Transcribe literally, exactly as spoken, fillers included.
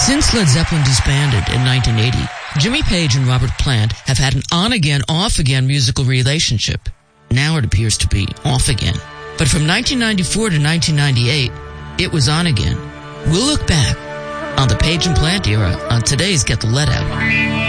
Since Led Zeppelin disbanded in nineteen eighty, Jimmy Page and Robert Plant have had an on-again, off-again musical relationship. Now it appears to be off again. But from nineteen ninety-four to nineteen ninety-eight, it was on again. We'll look back on the Page and Plant era on today's Get the Lead Out.